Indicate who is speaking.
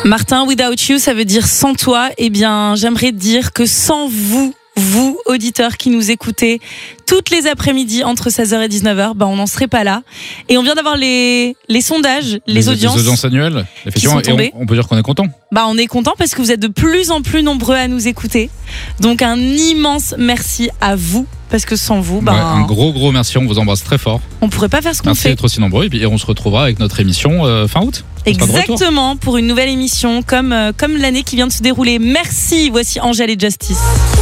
Speaker 1: Martin, without you, ça veut dire sans toi. Eh bien, j'aimerais dire que sans vous, auditeurs qui nous écoutez toutes les après-midi entre 16h et 19h, on n'en serait pas là. Et on vient d'avoir les sondages, les audiences.
Speaker 2: Les audiences annuelles, effectivement. Et on peut dire qu'on est content.
Speaker 1: On est content parce que vous êtes de plus en plus nombreux à nous écouter. Donc un immense merci à vous. Parce que sans vous,
Speaker 2: un gros merci, on vous embrasse très fort.
Speaker 1: On pourrait pas faire ce qu'on
Speaker 2: fait. Merci d'être aussi nombreux et on se retrouvera avec notre émission fin août.
Speaker 1: Exactement, pour une nouvelle émission comme l'année qui vient de se dérouler. Merci, voici Angèle et Justice.